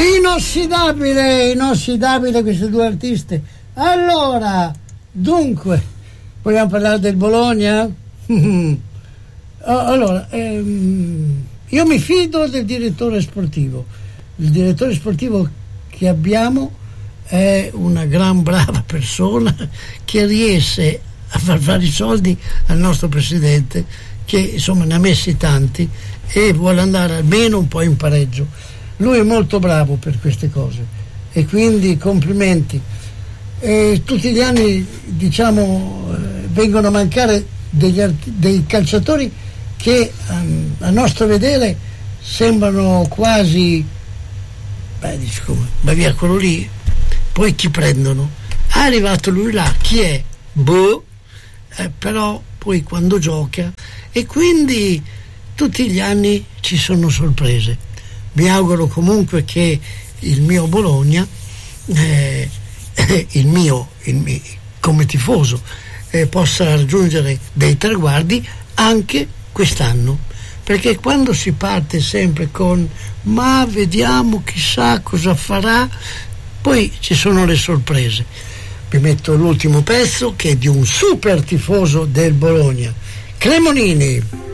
Inossidabile queste due artiste. Allora, dunque, vogliamo parlare del Bologna? Allora, io mi fido del direttore sportivo. Il direttore sportivo che abbiamo è una gran brava persona che riesce a far fare i soldi al nostro presidente, che insomma ne ha messi tanti e vuole andare almeno un po' in pareggio. Lui è molto bravo per queste cose e quindi complimenti. Tutti gli anni, diciamo, vengono a mancare dei calciatori che a nostro vedere sembrano quasi, dici come, ma via quello lì, poi chi prendono? È arrivato lui là, chi è? Boh, però poi quando gioca, e quindi tutti gli anni ci sono sorprese. Mi auguro comunque che il mio Bologna, il mio come tifoso, possa raggiungere dei traguardi anche quest'anno, perché quando si parte sempre con ma vediamo chissà cosa farà, poi ci sono le sorprese. Vi metto l'ultimo pezzo che è di un super tifoso del Bologna, Cremonini.